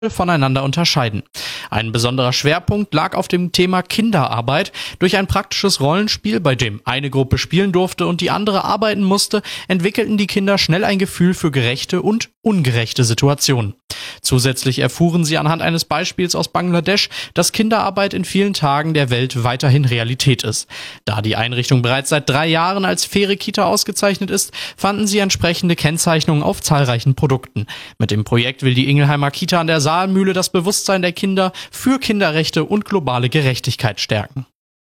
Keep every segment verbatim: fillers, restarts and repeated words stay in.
voneinander unterscheiden. Ein besonderer Schwerpunkt lag auf dem Thema Kinderarbeit. Durch ein praktisches Rollenspiel, bei dem eine Gruppe spielen durfte und die andere arbeiten musste, entwickelten die Kinder schnell ein Gefühl für gerechte und ungerechte Situationen. Zusätzlich erfuhren sie anhand eines Beispiels aus Bangladesch, dass Kinderarbeit in vielen Tagen der Welt weiterhin Realität ist. Da die Einrichtung bereits seit drei Jahren als faire Kita ausgezeichnet ist, fanden sie entsprechende Kennzeichnungen auf zahlreichen Produkten. Mit dem Projekt will die Ingelheimer Kita an der Saalmühle das Bewusstsein der Kinder für Kinderrechte und globale Gerechtigkeit stärken.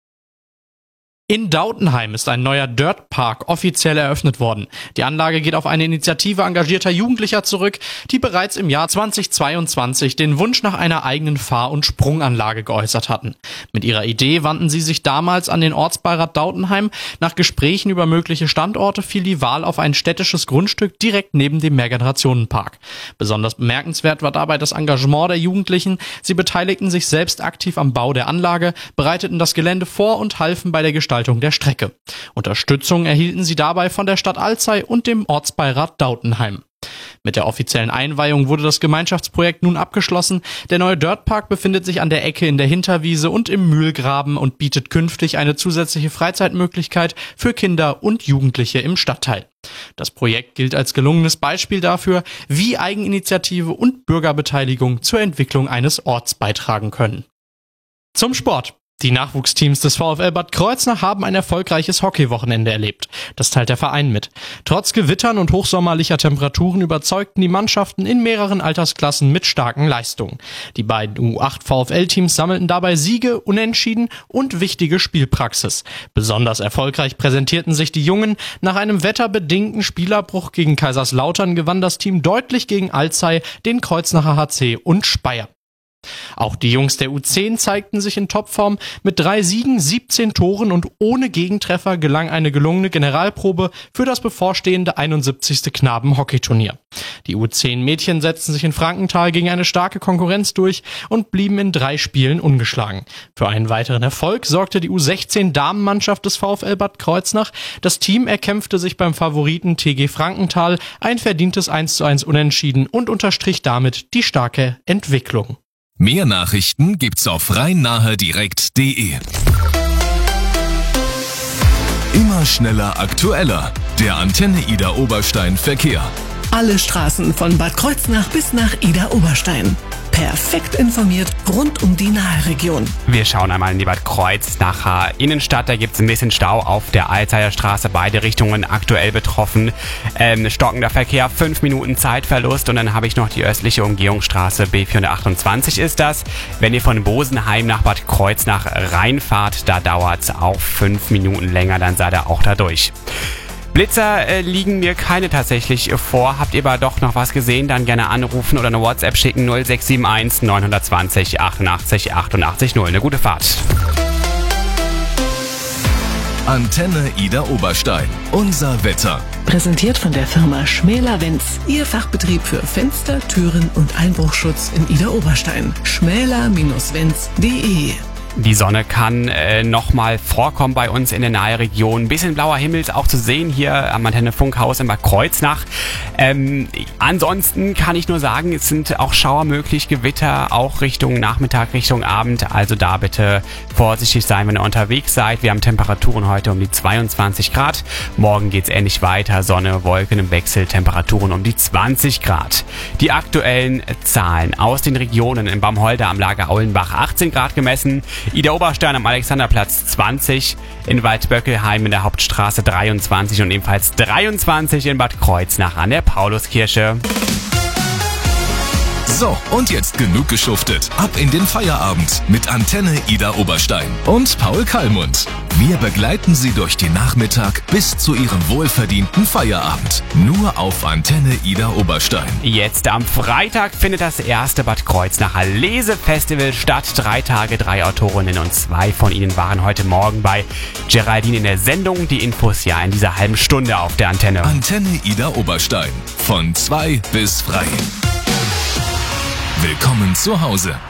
In Dautenheim ist ein neuer Dirtpark offiziell eröffnet worden. Die Anlage geht auf eine Initiative engagierter Jugendlicher zurück, die bereits im Jahr zweitausendzweiundzwanzig den Wunsch nach einer eigenen Fahr- und Sprunganlage geäußert hatten. Mit ihrer Idee wandten sie sich damals an den Ortsbeirat Dautenheim. Nach Gesprächen über mögliche Standorte fiel die Wahl auf ein städtisches Grundstück direkt neben dem Mehrgenerationenpark. Besonders bemerkenswert war dabei das Engagement der Jugendlichen. Sie beteiligten sich selbst aktiv am Bau der Anlage, bereiteten das Gelände vor und halfen bei der Gestaltung der Strecke. Unterstützung erhielten sie dabei von der Stadt Alzey und dem Ortsbeirat Dautenheim. Mit der offiziellen Einweihung wurde das Gemeinschaftsprojekt nun abgeschlossen. Der neue Dirtpark befindet sich an der Ecke in der Hinterwiese und im Mühlgraben und bietet künftig eine zusätzliche Freizeitmöglichkeit für Kinder und Jugendliche im Stadtteil. Das Projekt gilt als gelungenes Beispiel dafür, wie Eigeninitiative und Bürgerbeteiligung zur Entwicklung eines Orts beitragen können. Zum Sport. Die Nachwuchsteams des VfL Bad Kreuznach haben ein erfolgreiches Hockeywochenende erlebt. Das teilt der Verein mit. Trotz Gewittern und hochsommerlicher Temperaturen überzeugten die Mannschaften in mehreren Altersklassen mit starken Leistungen. Die beiden U acht VfL-Teams sammelten dabei Siege, Unentschieden und wichtige Spielpraxis. Besonders erfolgreich präsentierten sich die Jungen. Nach einem wetterbedingten Spielabbruch gegen Kaiserslautern gewann das Team deutlich gegen Alzey, den Kreuznacher H C und Speyer. Auch die Jungs der U zehn zeigten sich in Topform. Mit drei Siegen, siebzehn Toren und ohne Gegentreffer gelang eine gelungene Generalprobe für das bevorstehende einundsiebzigste Knaben-Hockeyturnier. Die U zehn Mädchen setzten sich in Frankenthal gegen eine starke Konkurrenz durch und blieben in drei Spielen ungeschlagen. Für einen weiteren Erfolg sorgte die U sechzehn Damenmannschaft des VfL Bad Kreuznach. Das Team erkämpfte sich beim Favoriten T G Frankenthal ein verdientes eins zu eins Unentschieden und unterstrich damit die starke Entwicklung. Mehr Nachrichten gibt's auf rhein-nahe direkt punkt de. Immer schneller, aktueller. Der Antenne Ida Oberstein Verkehr. Alle Straßen von Bad Kreuznach bis nach Ida Oberstein. Perfekt informiert rund um die Naheregion. Wir schauen einmal in die Bad Kreuznacher Innenstadt. Da gibt es ein bisschen Stau auf der Alzeyer Straße. Beide Richtungen aktuell betroffen. Ähm, stockender Verkehr, fünf Minuten Zeitverlust. Und dann habe ich noch die östliche Umgehungsstraße B vierhundertachtundzwanzig ist das. Wenn ihr von Bosenheim nach Bad Kreuznach reinfahrt, da dauert es auch fünf Minuten länger. Dann seid ihr auch da durch. Blitzer äh, liegen mir keine tatsächlich vor. Habt ihr aber doch noch was gesehen, dann gerne anrufen oder eine WhatsApp schicken. null sechs sieben eins neun zwei null achtundachtzig achtundachtzig null. Eine gute Fahrt. Antenne Ida Oberstein. Unser Wetter. Präsentiert von der Firma Schmäler-Wenz. Ihr Fachbetrieb für Fenster, Türen und Einbruchschutz in Ida Oberstein. schmäler Bindestrich wenz punkt de. Die Sonne kann äh, nochmal vorkommen bei uns in der Naheregion. Ein bisschen blauer Himmel ist auch zu sehen hier am Antenne Funkhaus in Bad Kreuznach. Ähm, ansonsten kann ich nur sagen, es sind auch Schauer möglich, Gewitter auch Richtung Nachmittag, Richtung Abend. Also da bitte vorsichtig sein, wenn ihr unterwegs seid. Wir haben Temperaturen heute um die zweiundzwanzig Grad. Morgen geht's ähnlich weiter. Sonne, Wolken im Wechsel, Temperaturen um die zwanzig Grad. Die aktuellen Zahlen aus den Regionen: in Baumholder am Lager Aulenbach achtzehn Grad gemessen, Ida Oberstein am Alexanderplatz zwanzig, in Waldböckelheim in der Hauptstraße dreiundzwanzig und ebenfalls dreiundzwanzig in Bad Kreuznach an der Pauluskirche. So, und jetzt genug geschuftet. Ab in den Feierabend mit Antenne Ida Oberstein und Paul Kallmund. Wir begleiten Sie durch den Nachmittag bis zu Ihrem wohlverdienten Feierabend. Nur auf Antenne Ida Oberstein. Jetzt am Freitag findet das erste Bad Kreuznacher Lesefestival statt. Drei Tage, drei Autorinnen und zwei von ihnen waren heute Morgen bei Geraldine in der Sendung. Die Infos ja in dieser halben Stunde auf der Antenne. Antenne Ida Oberstein. Von zwei bis frei. Willkommen zu Hause.